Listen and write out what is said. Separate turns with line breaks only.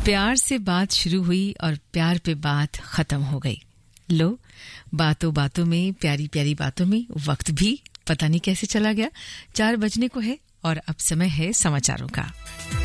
प्यार से बात शुरू हुई और प्यार पे बात खत्म हो गई। लो, बातों बातों में, प्यारी प्यारी बातों में वक्त भी पता नहीं कैसे चला गया। 4 बजने को है और अब समय है समाचारों का।